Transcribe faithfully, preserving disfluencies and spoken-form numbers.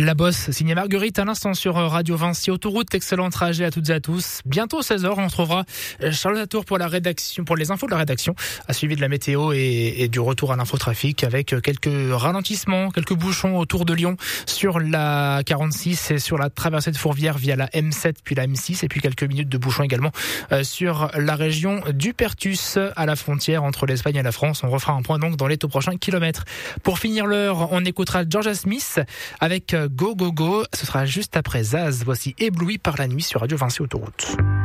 La Bosse, signé Marguerite à l'instant sur Radio Vinci Autoroute. Excellent trajet à toutes et à tous. Bientôt seize heures, on retrouvera Charles Latour pour la rédaction, pour les infos de la rédaction, à suivi de la météo et, et du retour à l'infotrafic avec quelques ralentissements, quelques bouchons autour de Lyon sur la quarante-six et sur la traversée de Fourvière via la M sept puis la M six et puis quelques minutes de bouchons également sur la région du Perthus à la frontière entre l'Espagne et la France. On refera un point donc dans les tout prochains kilomètres. Pour finir l'heure, on écoutera Georgia Smith avec Go Go Go. Ce sera juste après Zaz. Voici Ébloui par la nuit sur Radio Vinci Autoroute.